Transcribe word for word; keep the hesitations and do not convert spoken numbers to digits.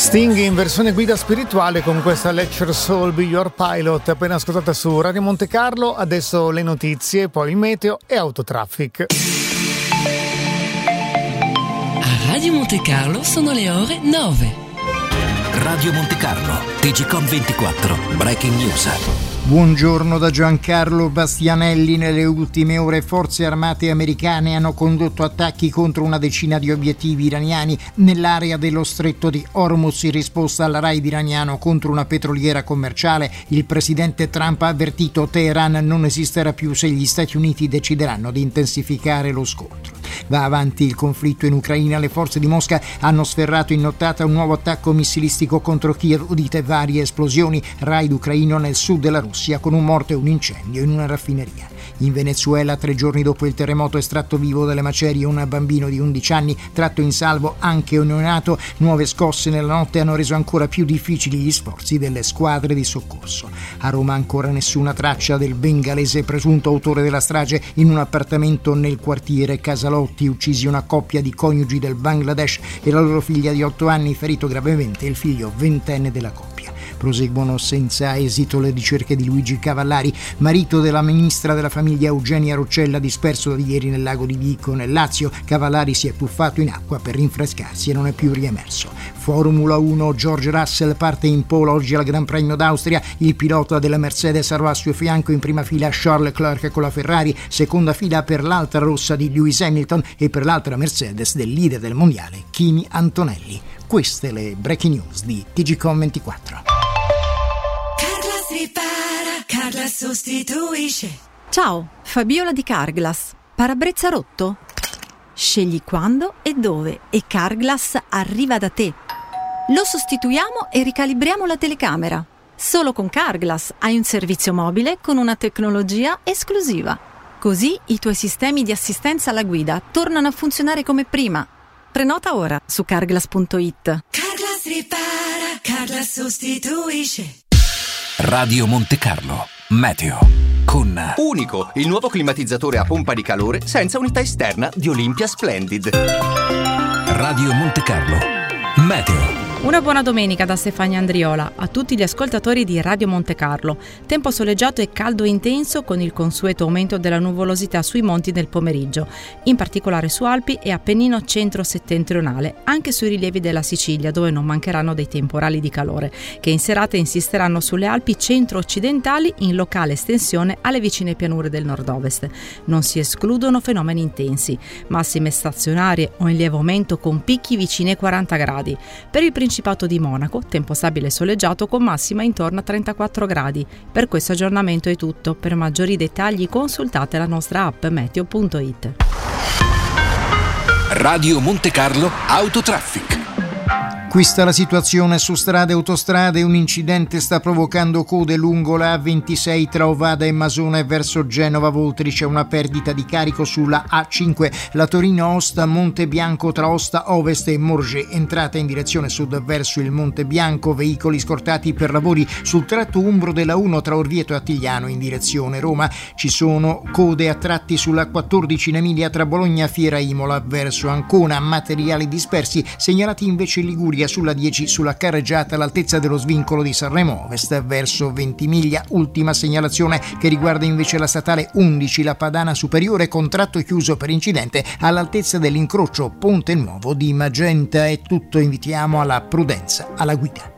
Sting in versione guida spirituale con questa Lecture Soul Be Your Pilot appena ascoltata su Radio Monte Carlo. Adesso le notizie, poi il meteo e autotraffic. A Radio Monte Carlo sono le ore nove. Radio Monte Carlo, T G Com ventiquattro, Breaking News. Buongiorno da Giancarlo Bastianelli. Nelle ultime ore forze armate americane hanno condotto attacchi contro una decina di obiettivi iraniani nell'area dello stretto di Hormuz in risposta al raid iraniano contro una petroliera commerciale. Il presidente Trump ha avvertito Teheran non esisterà più se gli Stati Uniti decideranno di intensificare lo scontro. Va avanti il conflitto in Ucraina. Le forze di Mosca hanno sferrato in nottata un nuovo attacco missilistico contro Kiev, udite varie esplosioni. Raid ucraino nel sud della Russia con un morto e un incendio in una raffineria. In Venezuela, tre giorni dopo il terremoto, estratto vivo dalle macerie un bambino di undici anni, tratto in salvo anche un neonato. Nuove scosse nella notte hanno reso ancora più difficili gli sforzi delle squadre di soccorso. A Roma ancora nessuna traccia del bengalese presunto autore della strage in un appartamento nel quartiere Casalotti. Uccisi una coppia di coniugi del Bangladesh e la loro figlia di otto anni, ferito gravemente il figlio ventenne della coppia. Proseguono senza esito le ricerche di Luigi Cavallari, marito della ministra della famiglia Eugenia Roccella, disperso da ieri nel lago di Vico nel Lazio. Cavallari si è tuffato in acqua per rinfrescarsi e non è più riemerso. Formula uno, George Russell parte in pole oggi al Gran Premio d'Austria. Il pilota della Mercedes avrà al suo fianco in prima fila Charles Leclerc con la Ferrari, seconda fila per l'altra rossa di Lewis Hamilton e per l'altra Mercedes del leader del mondiale Kimi Antonelli. Queste le breaking news di T G Com ventiquattro. Ripara, Carglass sostituisce. Ciao, Fabiola di Carglass. Parabrezza rotto? Scegli quando e dove e Carglass arriva da te. Lo sostituiamo e ricalibriamo la telecamera. Solo con Carglass hai un servizio mobile con una tecnologia esclusiva. Così i tuoi sistemi di assistenza alla guida tornano a funzionare come prima. Prenota ora su carglass punto it. Carglass ripara, Carglass sostituisce. Radio Monte Carlo, meteo, con Unico, il nuovo climatizzatore a pompa di calore senza unità esterna di Olympia Splendid. Radio Monte Carlo, meteo. Una buona domenica da Stefania Andriola a tutti gli ascoltatori di Radio Monte Carlo. Tempo soleggiato e caldo intenso con il consueto aumento della nuvolosità sui monti nel pomeriggio, in particolare su Alpi e Appennino centro-settentrionale, anche sui rilievi della Sicilia dove non mancheranno dei temporali di calore, che in serata insisteranno sulle Alpi centro-occidentali in locale estensione alle vicine pianure del nord-ovest. Non si escludono fenomeni intensi, massime stazionarie o in lieve aumento con picchi vicini ai quaranta gradi. Per il Principato di Monaco, tempo stabile e soleggiato con massima intorno a trentaquattro gradi. Per questo aggiornamento è tutto. Per maggiori dettagli consultate la nostra app meteo punto it. Radio Monte Carlo Autotraffic. Questa è la situazione su strade e autostrade. Un incidente sta provocando code lungo la A ventisei tra Ovada e Masona e verso Genova Voltri. C'è una perdita di carico sulla A cinque, la Torino-Osta Monte Bianco tra Osta Ovest e Morges, entrata in direzione sud verso il Monte Bianco, veicoli scortati per lavori sul tratto umbro della uno tra Orvieto e Attigliano in direzione Roma. Ci sono code a tratti sulla quattordici in Emilia tra Bologna Fiera Imola verso Ancona, materiali dispersi segnalati invece in Liguria sulla dieci sulla carreggiata all'altezza dello svincolo di Sanremo Ovest verso Ventimiglia. Ultima segnalazione che riguarda invece la statale undici, la Padana Superiore, contratto chiuso per incidente all'altezza dell'incrocio Ponte Nuovo di Magenta. È tutto, invitiamo alla prudenza alla guida.